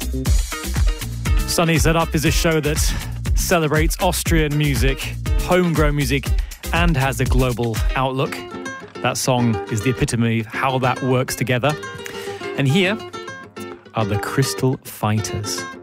Sunny Set Up is a show that celebrates Austrian music, homegrown music, and has a global outlook. That song is the epitome of how that works together. And here are the Crystal Fighters.